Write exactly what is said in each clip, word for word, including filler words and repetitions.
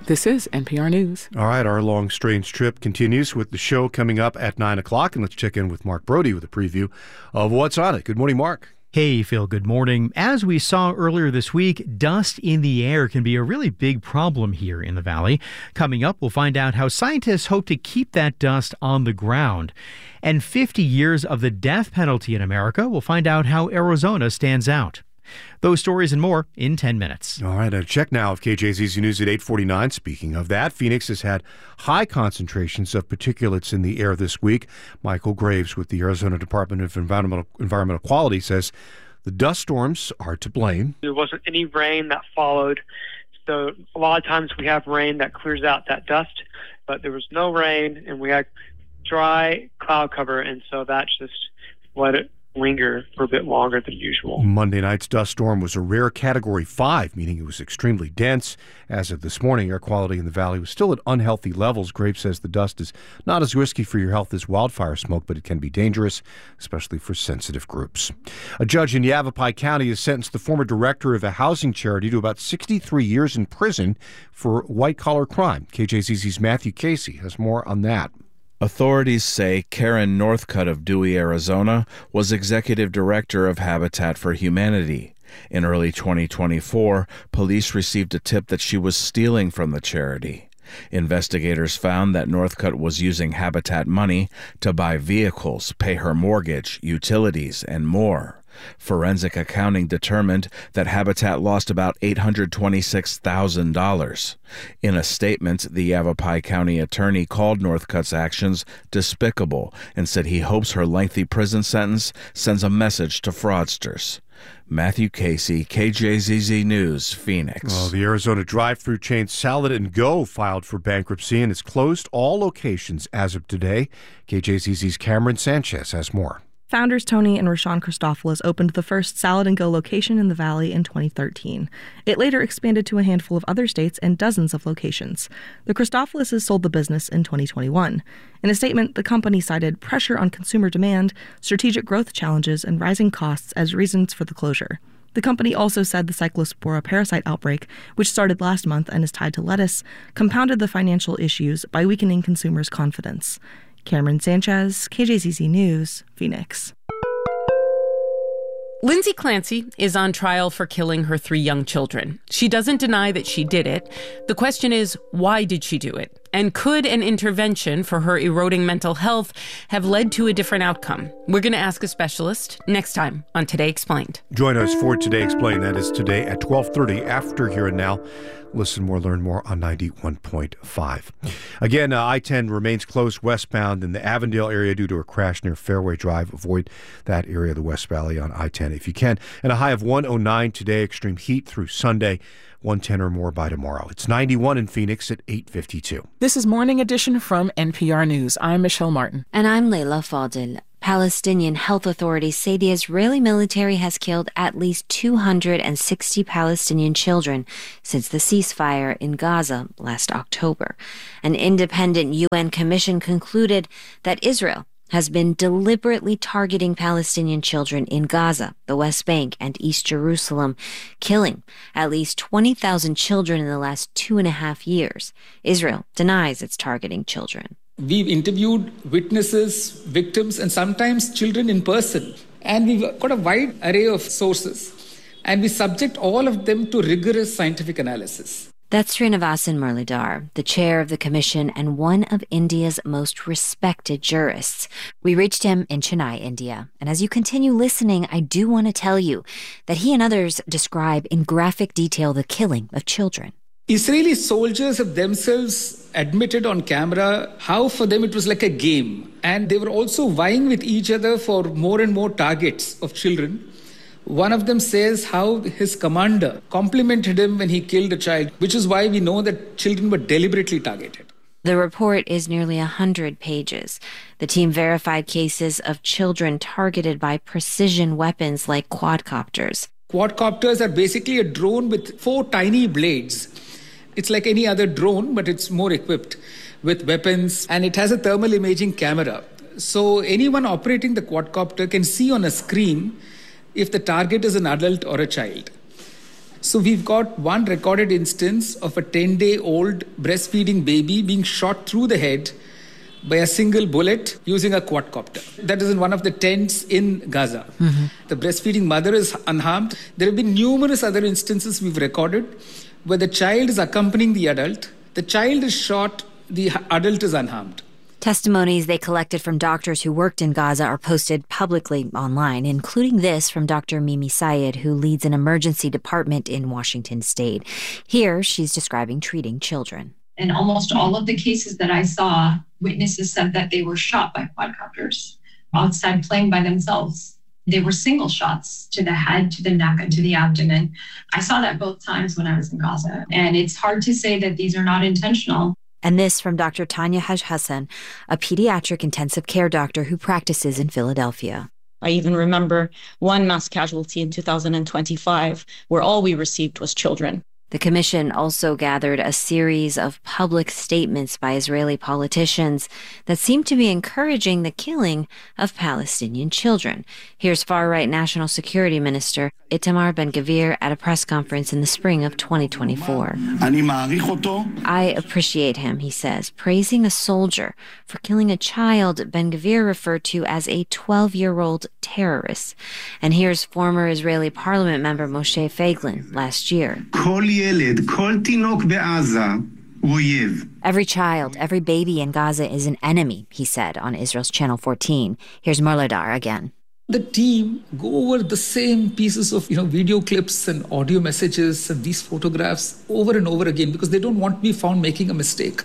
This is N P R News. All right, our long, strange trip continues with the show coming up at nine o'clock. And let's check in with Mark Brody with a preview of what's on it. Good morning, Mark. Hey, Phil, good morning. As we saw earlier this week, dust in the air can be a really big problem here in the valley. Coming up, we'll find out how scientists hope to keep that dust on the ground. And fifty years of the death penalty in America, we'll find out how Arizona stands out. Those stories and more in ten minutes. All right, a check now of K J Z Z News at eight forty-nine. Speaking of that, Phoenix has had high concentrations of particulates in the air this week. Michael Graves with the Arizona Department of Environmental, Environmental Quality says the dust storms are to blame. There wasn't any rain that followed, so a lot of times we have rain that clears out that dust, but there was no rain, and we had dry cloud cover, and so that just let it linger for a bit longer than usual. Monday night's dust storm was a rare Category five, meaning it was extremely dense. As of this morning, air quality in the valley was still at unhealthy levels. Graves says the dust is not as risky for your health as wildfire smoke, but it can be dangerous, especially for sensitive groups. A judge in Yavapai County has sentenced the former director of a housing charity to about sixty-three years in prison for white-collar crime. K J Z Z's Matthew Casey has more on that. Authorities say Karen Northcutt of Dewey, Arizona, was executive director of Habitat for Humanity. In early twenty twenty-four, police received a tip that she was stealing from the charity. Investigators found that Northcutt was using Habitat money to buy vehicles, pay her mortgage, utilities, and more. Forensic accounting determined that Habitat lost about eight hundred twenty-six thousand dollars. In a statement, the Yavapai County attorney called Northcutt's actions despicable and said he hopes her lengthy prison sentence sends a message to fraudsters. Matthew Casey, K J Z Z News, Phoenix. Well, the Arizona drive-through chain Salad and Go filed for bankruptcy and has closed all locations as of today. K J Z Z's Cameron Sanchez has more. Founders Tony and Rashawn Christophilus opened the first Salad and Go location in the Valley in twenty thirteen. It later expanded to a handful of other states and dozens of locations. The Christophilus sold the business in twenty twenty-one. In a statement, the company cited pressure on consumer demand, strategic growth challenges, and rising costs as reasons for the closure. The company also said the Cyclospora parasite outbreak, which started last month and is tied to lettuce, compounded the financial issues by weakening consumers' confidence. Cameron Sanchez, K J Z Z News, Phoenix. Lindsay Clancy is on trial for killing her three young children. She doesn't deny that she did it. The question is, why did she do it? And could an intervention for her eroding mental health have led to a different outcome? We're going to ask a specialist next time on Today Explained. Join us for Today Explained. That is today at twelve thirty after Here and Now. Listen more, learn more on ninety-one point five. Again, uh, I ten remains closed westbound in the Avondale area due to a crash near Fairway Drive. Avoid that area of the West Valley on I ten if you can. And a high of one oh nine today, extreme heat through Sunday. one ten or more by tomorrow. It's ninety-one in Phoenix at eight fifty-two. This is Morning Edition from N P R News. I'm Michelle Martin. And I'm Layla Fadil. Palestinian health authorities say the Israeli military has killed at least two hundred sixty Palestinian children since the ceasefire in Gaza last October. An independent U N commission concluded that Israel has been deliberately targeting Palestinian children in Gaza, the West Bank, and East Jerusalem, killing at least twenty thousand children in the last two and a half years. Israel denies it's targeting children. We've interviewed witnesses, victims, and sometimes children in person. And we've got a wide array of sources. And we subject all of them to rigorous scientific analysis. That's Srinivasan Muralidhar, the chair of the commission and one of India's most respected jurists. We reached him in Chennai, India. And as you continue listening, I do want to tell you that he and others describe in graphic detail the killing of children. Israeli soldiers have themselves admitted on camera how for them it was like a game. And they were also vying with each other for more and more targets of children. One of them says how his commander complimented him when he killed a child, which is why we know that children were deliberately targeted. The report is nearly one hundred pages. The team verified cases of children targeted by precision weapons like quadcopters. Quadcopters are basically a drone with four tiny blades. It's like any other drone, but it's more equipped with weapons, and it has a thermal imaging camera. So anyone operating the quadcopter can see on a screen if the target is an adult or a child. So we've got one recorded instance of a ten-day-old breastfeeding baby being shot through the head by a single bullet using a quadcopter. That is in one of the tents in Gaza. Mm-hmm. The breastfeeding mother is unharmed. There have been numerous other instances we've recorded where the child is accompanying the adult. The child is shot, the adult is unharmed. Testimonies they collected from doctors who worked in Gaza are posted publicly online, including this from Doctor Mimi Sayed, who leads an emergency department in Washington state. Here, she's describing treating children. In almost all of the cases that I saw, witnesses said that they were shot by quadcopters outside playing by themselves. They were single shots to the head, to the neck, and to the abdomen. I saw that both times when I was in Gaza. And it's hard to say that these are not intentional. And this from Doctor Tanya Haj-Hassan, a pediatric intensive care doctor who practices in Philadelphia. I even remember one mass casualty in two thousand twenty-five where all we received was children. The commission also gathered a series of public statements by Israeli politicians that seem to be encouraging the killing of Palestinian children. Here's far-right National Security Minister Itamar Ben-Gvir at a press conference in the spring of twenty twenty-four. I appreciate him, he says, praising a soldier for killing a child Ben-Gvir referred to as a twelve-year-old terrorist. And here's former Israeli parliament member Moshe Feiglin last year. Every child, every baby in Gaza is an enemy, he said on Israel's Channel fourteen. Here's Murladar again. The team go over the same pieces of, you know, video clips and audio messages and these photographs over and over again because they don't want to be found making a mistake.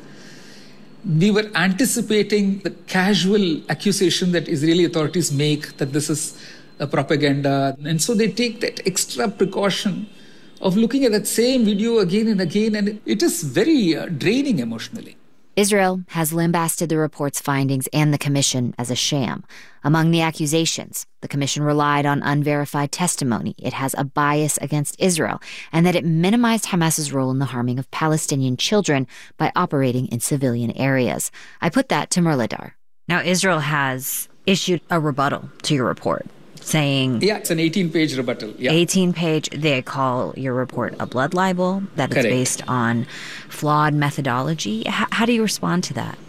We were anticipating the casual accusation that Israeli authorities make that this is a propaganda. And so they take that extra precaution of looking at that same video again and again, and it is very uh, draining emotionally. Israel has lambasted the report's findings and the commission as a sham. Among the accusations, the commission relied on unverified testimony. It has a bias against Israel, and that it minimized Hamas's role in the harming of Palestinian children by operating in civilian areas. I put that to Murladar. Now, Israel has issued a rebuttal to your report, saying... Yeah, it's an eighteen-page rebuttal. Yeah. eighteen-page, they call your report a blood libel, that Correct. It's based on flawed methodology. H- how do you respond to that?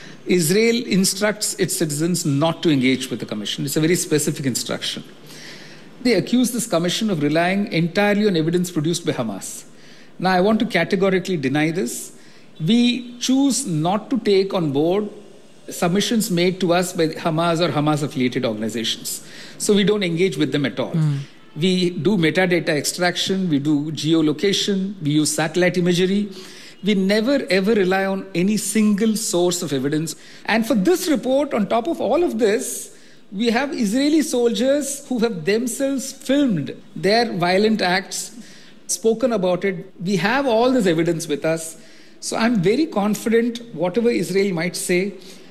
Israel instructs its citizens not to engage with the commission. It's a very specific instruction. They accuse this commission of relying entirely on evidence produced by Hamas. Now, I want to categorically deny this. We choose not to take on board submissions made to us by Hamas or Hamas-affiliated organizations. So we don't engage with them at all. Mm. We do metadata extraction, we do geolocation, we use satellite imagery. We never ever rely on any single source of evidence. And for this report, on top of all of this, we have Israeli soldiers who have themselves filmed their violent acts, spoken about it. We have all this evidence with us. So I'm very confident, whatever Israel might say,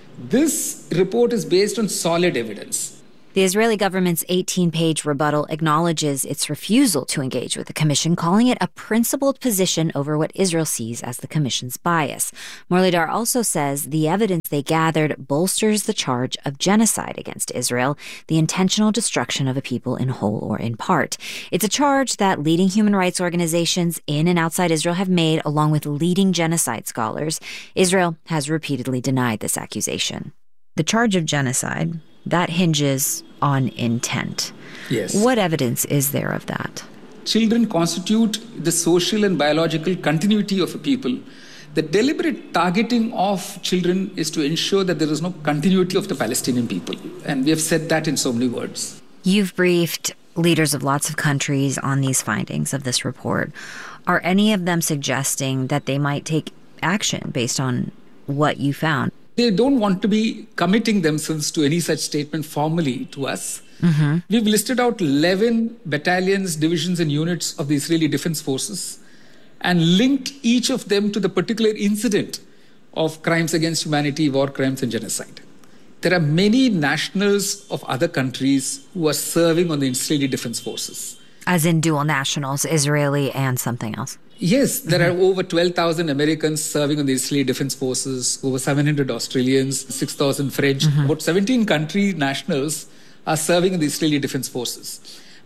this report is based on solid evidence. The Israeli government's eighteen-page rebuttal acknowledges its refusal to engage with the commission, calling it a principled position over what Israel sees as the commission's bias. Murladar also says the evidence they gathered bolsters the charge of genocide against Israel, the intentional destruction of a people in whole or in part. It's a charge that leading human rights organizations in and outside Israel have made, along with leading genocide scholars. Israel has repeatedly denied this accusation. The charge of genocide, that hinges on intent. Yes. What evidence is there of that? Children constitute the social and biological continuity of a people. The deliberate targeting of children is to ensure that there is no continuity of the Palestinian people. And we have said that in so many words. You've briefed leaders of lots of countries on these findings of this report. Are any of them suggesting that they might take action based on what you found? They don't want to be committing themselves to any such statement formally to us. Mm-hmm. We've listed out eleven battalions, divisions, and units of the Israeli Defense Forces and linked each of them to the particular incident of crimes against humanity, war crimes, and genocide. There are many nationals of other countries who are serving on the Israeli Defense Forces. As in dual nationals, Israeli and something else? Yes, there mm-hmm. are over twelve thousand Americans serving on the Israeli Defense Forces, over seven hundred Australians, six thousand French, mm-hmm. about seventeen country nationals are serving in the Israeli Defense Forces.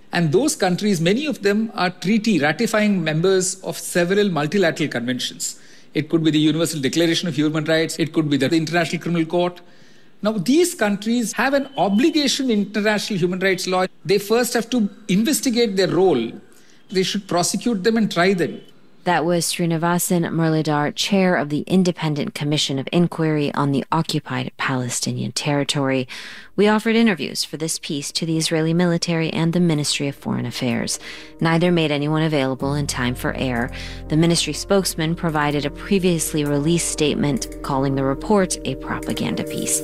And those countries, many of them are treaty ratifying members of several multilateral conventions. It could be the Universal Declaration of Human Rights. It could be the International Criminal Court. Now, these countries have an obligation in international human rights law. They first have to investigate their role. They should prosecute them and try them. That was Srinivasan Muralidhar, chair of the Independent Commission of Inquiry on the Occupied Palestinian Territory. We offered interviews for this piece to the Israeli military and the Ministry of Foreign Affairs. Neither made anyone available in time for air. The ministry spokesman provided a previously released statement calling the report a propaganda piece.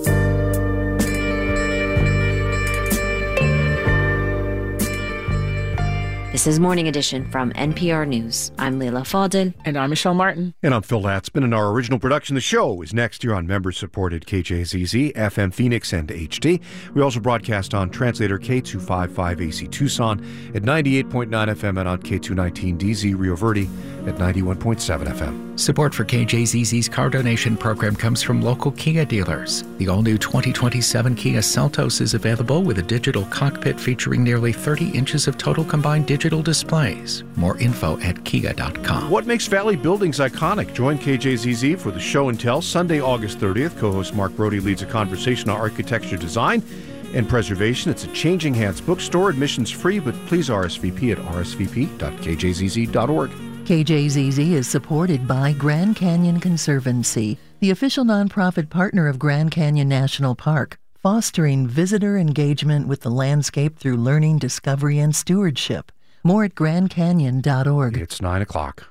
This is Morning Edition from N P R News. I'm Leila Fadel. And I'm Michelle Martin. And I'm Phil Latzman. And our original production, The Show, is next year on member-supported K J Z Z, F M Phoenix, and H D. We also broadcast on translator K two fifty-five A C Tucson at ninety-eight point nine F M and on K two nineteen D Z Rio Verde at ninety-one point seven F M. Support for K J Z Z's car donation program comes from local Kia dealers. The all-new twenty twenty-seven Kia Seltos is available with a digital cockpit featuring nearly thirty inches of total combined digital displays. More info at kia dot com. What makes Valley Buildings iconic? Join K J Z Z for the show and tell Sunday, August thirtieth. Co-host Mark Brody leads a conversation on architecture design and preservation. It's a Changing Hands bookstore. Admission's free, but please R S V P at r s v p dot k j z z dot org. K J Z Z is supported by Grand Canyon Conservancy, the official nonprofit partner of Grand Canyon National Park, fostering visitor engagement with the landscape through learning, discovery, and stewardship. More at grand canyon dot org. It's nine o'clock.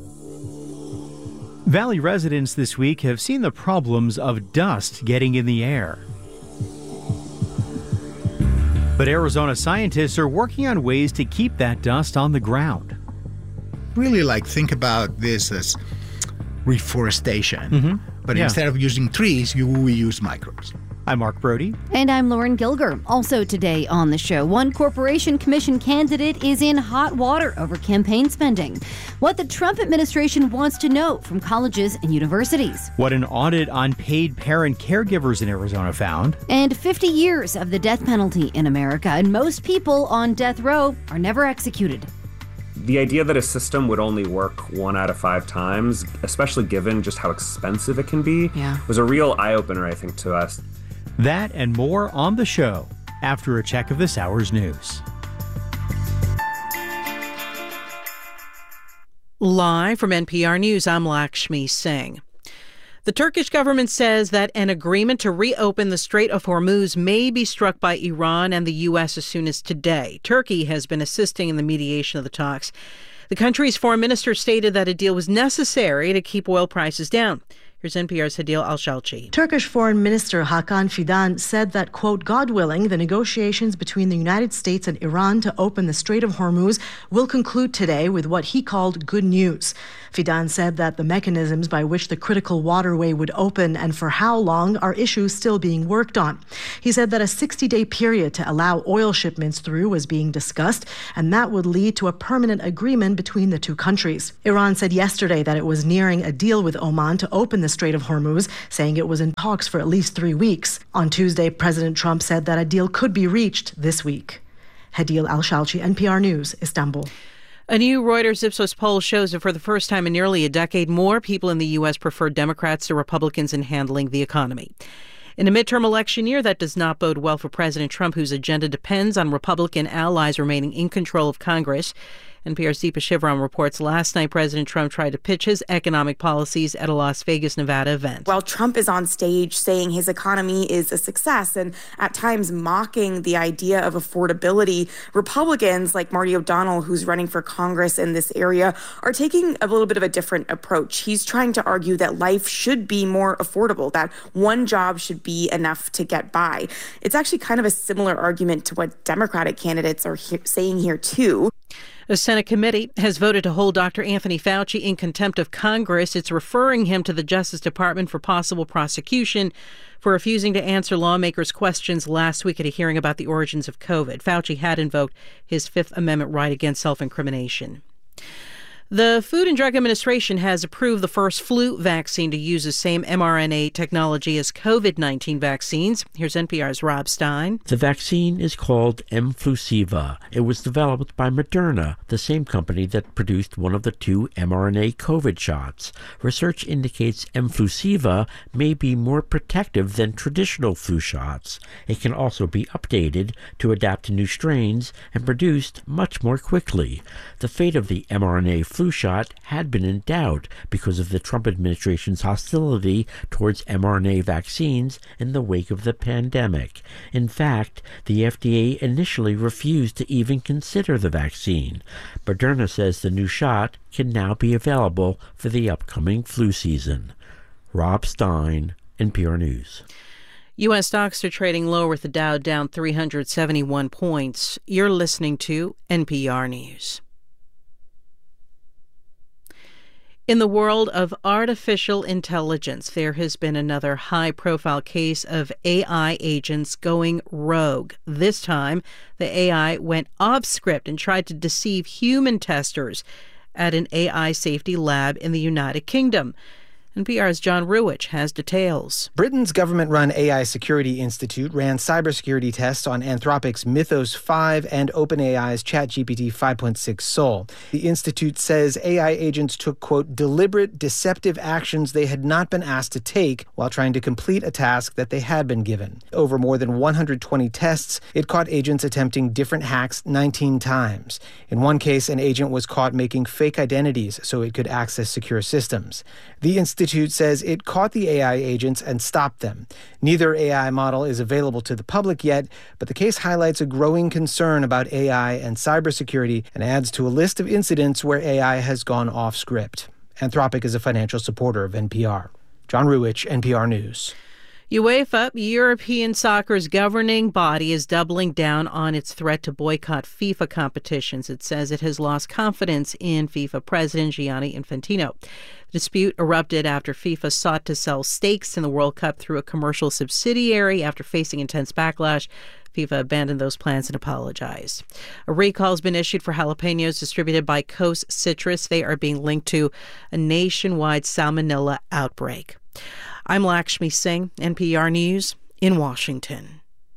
Valley residents this week have seen the problems of dust getting in the air. But Arizona scientists are working on ways to keep that dust on the ground. Really, like, think about this as reforestation. Mm-hmm. But Yeah. instead of using trees, you we use microbes. I'm Mark Brody. And I'm Lauren Gilger. Also today on the show, one corporation commission candidate is in hot water over campaign spending. What the Trump administration wants to know from colleges and universities. What an audit on paid parent caregivers in Arizona found. And fifty years of the death penalty in America, and most people on death row are never executed. The idea that a system would only work one out of five times, especially given just how expensive it can be, yeah. was a real eye-opener, I think, to us. That and more on the show after a check of this hour's news. Live from N P R News, I'm Lakshmi Singh. The Turkish government says that an agreement to reopen the Strait of Hormuz may be struck by Iran and the U S as soon as today. Turkey has been assisting in the mediation of the talks. The country's foreign minister stated that a deal was necessary to keep oil prices down. Here's N P R's Hadil Al-Shalchi. Turkish Foreign Minister Hakan Fidan said that, quote, God willing, the negotiations between the United States and Iran to open the Strait of Hormuz will conclude today with what he called good news. Fidan said that the mechanisms by which the critical waterway would open and for how long are issues still being worked on. He said that a sixty-day period to allow oil shipments through was being discussed, and that would lead to a permanent agreement between the two countries. Iran said yesterday that it was nearing a deal with Oman to open the Strait of Hormuz, saying it was in talks for at least three weeks. On Tuesday, President Trump said that a deal could be reached this week. Hadil Al-Shalchi, N P R News, Istanbul. A new Reuters Ipsos poll shows that for the first time in nearly a decade, more people in the U S prefer Democrats to Republicans in handling the economy. In a midterm election year, that does not bode well for President Trump, whose agenda depends on Republican allies remaining in control of Congress. N P R's Deepa Shivaram reports last night President Trump tried to pitch his economic policies at a Las Vegas, Nevada event. While Trump is on stage saying his economy is a success and at times mocking the idea of affordability, Republicans like Marty O'Donnell, who's running for Congress in this area, are taking a little bit of a different approach. He's trying to argue that life should be more affordable, that one job should be enough to get by. It's actually kind of a similar argument to what Democratic candidates are he- saying here, too. A Senate committee has voted to hold Doctor Anthony Fauci in contempt of Congress. It's referring him to the Justice Department for possible prosecution for refusing to answer lawmakers' questions last week at a hearing about the origins of COVID. Fauci had invoked his Fifth Amendment right against self-incrimination. The Food and Drug Administration has approved the first flu vaccine to use the same mRNA technology as COVID nineteen vaccines. Here's N P R's Rob Stein. The vaccine is called mFlusiva. It was developed by Moderna, the same company that produced one of the two mRNA COVID shots. Research indicates mFlusiva may be more protective than traditional flu shots. It can also be updated to adapt to new strains and produced much more quickly. The fate of the mRNA flu shot had been in doubt because of the Trump administration's hostility towards mRNA vaccines in the wake of the pandemic. In fact, the F D A initially refused to even consider the vaccine. Moderna says the new shot can now be available for the upcoming flu season. Rob Stein, N P R News. U S stocks are trading lower with the Dow down three hundred seventy-one points. You're listening to N P R News. In the world of artificial intelligence, there has been another high-profile case of A I agents going rogue. This time, the A I went off script and tried to deceive human testers at an A I safety lab in the United Kingdom. N P R's John Ruwich has details. Britain's government-run A I Security Institute ran cybersecurity tests on Anthropic's Mythos five and OpenAI's ChatGPT five point six Sol. The institute says A I agents took, quote, deliberate, deceptive actions they had not been asked to take while trying to complete a task that they had been given. Over more than one hundred twenty tests, it caught agents attempting different hacks nineteen times. In one case, an agent was caught making fake identities so it could access secure systems. The institute Institute says it caught the A I agents and stopped them. Neither A I model is available to the public yet, but the case highlights a growing concern about A I and cybersecurity and adds to a list of incidents where A I has gone off script. Anthropic is a financial supporter of N P R. John Ruwich, N P R News. UEFA, European soccer's governing body, is doubling down on its threat to boycott FIFA competitions. It says it has lost confidence in FIFA president Gianni Infantino. The dispute erupted after FIFA sought to sell stakes in the World Cup through a commercial subsidiary. After facing intense backlash, FIFA abandoned those plans and apologized. A recall has been issued for jalapenos distributed by Coast Citrus. They are being linked to a nationwide salmonella outbreak. I'm Lakshmi Singh, N P R News in Washington.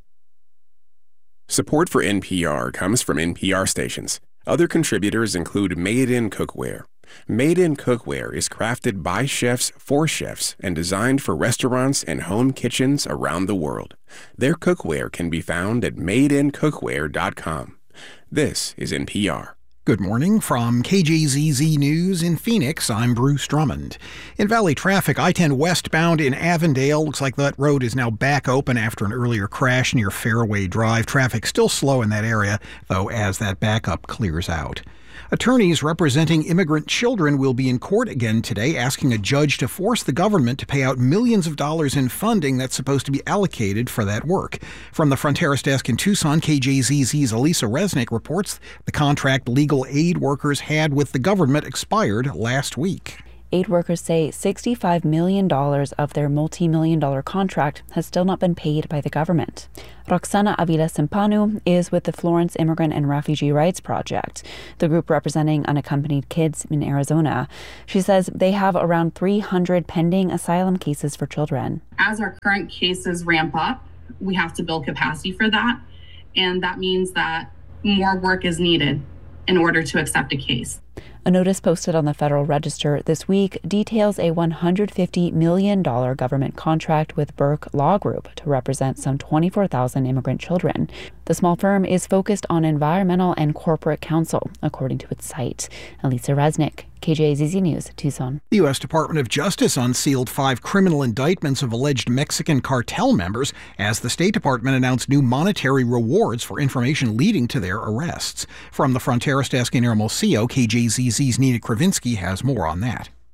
Support for N P R comes from N P R stations. Other contributors include Made in Cookware. Made in Cookware is crafted by chefs for chefs and designed for restaurants and home kitchens around the world. Their cookware can be found at made in cookware dot com. This is N P R. Good morning from K J Z Z News in Phoenix. I'm Bruce Drummond. In Valley traffic, I ten westbound in Avondale. Looks like that road is now back open after an earlier crash near Fairway Drive. Traffic still slow in that area, though, as that backup clears out. Attorneys representing immigrant children will be in court again today, asking a judge to force the government to pay out millions of dollars in funding that's supposed to be allocated for that work. From the Fronteras desk in Tucson, K J Z Z's Elisa Resnick reports the contract legal aid workers had with the government expired last week. Aid workers say sixty-five million dollars of their multi-million dollar contract has still not been paid by the government. Roxana Avila Sempanu is with the Florence Immigrant and Refugee Rights Project, the group representing unaccompanied kids in Arizona. She says they have around three hundred pending asylum cases for children. As our current cases ramp up, we have to build capacity for that, and that means that more work is needed in order to accept a case. A notice posted on the Federal Register this week details a one hundred fifty million dollars government contract with Burke Law Group to represent some twenty-four thousand immigrant children. The small firm is focused on environmental and corporate counsel, according to its site. Elisa Resnick, K J Z Z News, Tucson. The U S Department of Justice unsealed five criminal indictments of alleged Mexican cartel members as the State Department announced new monetary rewards for information leading to their arrests. From the Fronteras desk in Hermosillo, K J Z Z's Nina Kravinsky has more on that.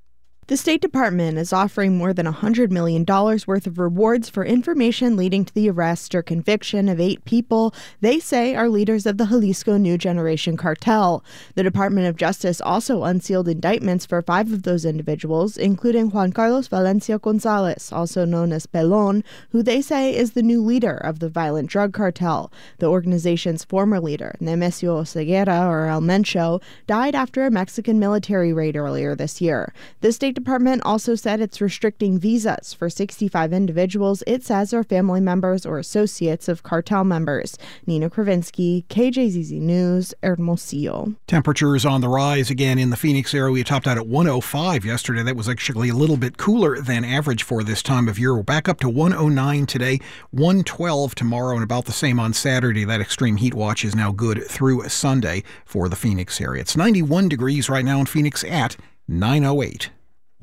The State Department is offering more than one hundred million dollars worth of rewards for information leading to the arrest or conviction of eight people they say are leaders of the Jalisco New Generation cartel. The Department of Justice also unsealed indictments for five of those individuals, including Juan Carlos Valencia Gonzalez, also known as Pelon, who they say is the new leader of the violent drug cartel. The organization's former leader, Nemesio Ceguera, or El Mencho, died after a Mexican military raid earlier this year. The State Department also said it's restricting visas for sixty-five individuals it says are family members or associates of cartel members. Nina Kravinsky, K J Z Z News, Hermosillo. Temperatures on the rise again in the Phoenix area. We topped out at one oh five yesterday. That was actually a little bit cooler than average for this time of year. We're back up to one oh nine today, one twelve tomorrow, and about the same on Saturday. That extreme heat watch is now good through Sunday for the Phoenix area. It's ninety-one degrees right now in Phoenix at nine oh eight.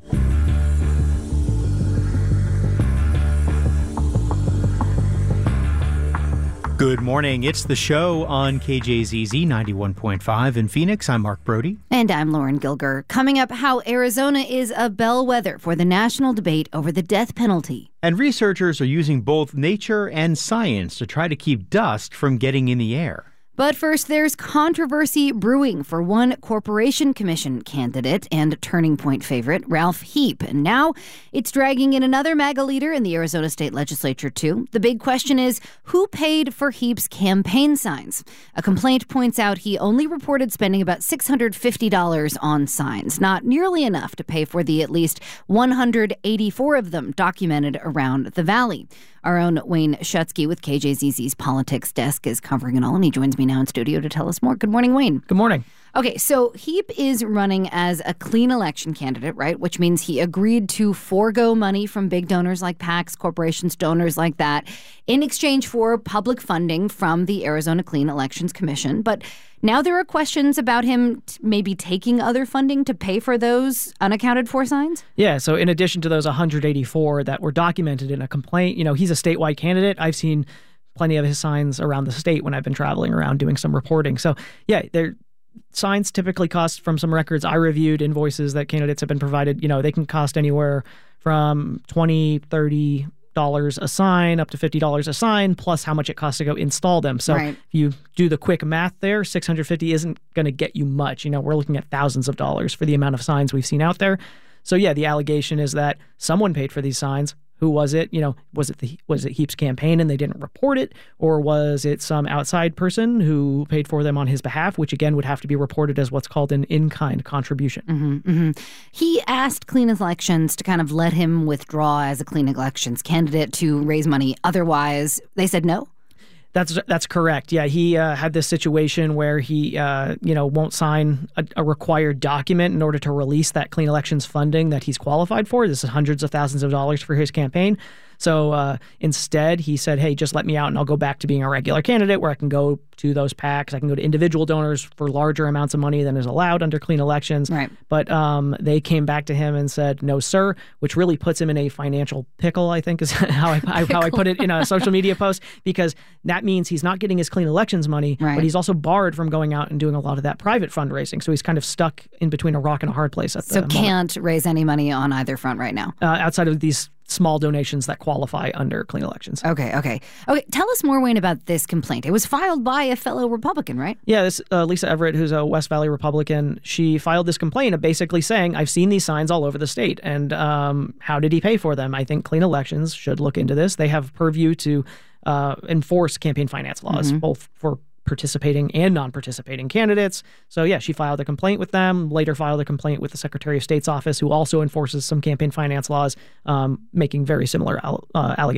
Good morning. It's The Show on K J Z Z ninety-one point five in Phoenix. I'm Mark Brody. And I'm Lauren Gilger. Coming up, how Arizona is a bellwether for the national debate over the death penalty. And researchers are using both nature and science to try to keep dust from getting in the air. But first, there's controversy brewing for one Corporation Commission candidate and Turning Point favorite, Ralph Heap. And now it's dragging in another MAGA leader in the Arizona State Legislature, too. The big question is, who paid for Heap's campaign signs? A complaint points out he only reported spending about six hundred fifty dollars on signs, not nearly enough to pay for the at least one hundred eighty-four of them documented around the valley. Our own Wayne Schutzke with K J Z Z's politics desk is covering it all, and he joins me now in studio to tell us more. Good morning, Wayne. Good morning. Okay, so Heap is running as a clean election candidate, right? Which means he agreed to forego money from big donors like PACs, corporations, donors like that, in exchange for public funding from the Arizona Clean Elections Commission. But now there are questions about him t- maybe taking other funding to pay for those unaccounted for signs? Yeah, so in addition to those one hundred eighty-four that were documented in a complaint, you know, he's a statewide candidate. I've seen plenty of his signs around the state when I've been traveling around doing some reporting. So, yeah, they're signs typically cost, from some records I reviewed, invoices that candidates have been provided, you know, they can cost anywhere from twenty, thirty dollars a sign up to fifty dollars a sign, plus how much it costs to go install them. So right. If you do the quick math there, six hundred fifty isn't going to get you much. You know, we're looking at thousands of dollars for the amount of signs we've seen out there. So yeah, the allegation is that someone paid for these signs. Who was it? You know, was it the was it Heap's campaign and they didn't report it? Or was it some outside person who paid for them on his behalf, which again would have to be reported as what's called an in-kind contribution? Mm-hmm, mm-hmm. He asked Clean Elections to kind of let him withdraw as a Clean Elections candidate to raise money. Otherwise, they said no? That's that's correct. Yeah, he uh, had this situation where he, uh, you know, won't sign a, a required document in order to release that Clean Elections funding that he's qualified for. This is hundreds of thousands of dollars for his campaign. So uh, instead, he said, hey, just let me out and I'll go back to being a regular candidate where I can go to those PACs. I can go to individual donors for larger amounts of money than is allowed under Clean Elections. Right. But um, they came back to him and said, no, sir, which really puts him in a financial pickle, I think is how I, I how I put it in a social media post, because that means he's not getting his Clean Elections money, right. but he's also barred from going out and doing a lot of that private fundraising. So he's kind of stuck in between a rock and a hard place at the So moment. can't raise any money on either front right now? Uh, outside of these small donations that qualify under Clean Elections. Okay, okay. Okay, tell us more, Wayne, about this complaint. It was filed by a fellow Republican, right? Yeah, this uh, Lisa Everett, who's a West Valley Republican, she filed this complaint of basically saying, I've seen these signs all over the state, and um, how did he pay for them? I think Clean Elections should look into this. They have purview to uh, enforce campaign finance laws, Mm-hmm. both for participating and non-participating candidates. So yeah, she filed a complaint with them, later filed a complaint with the Secretary of State's office, who also enforces some campaign finance laws, um, making very similar al- uh, allegations.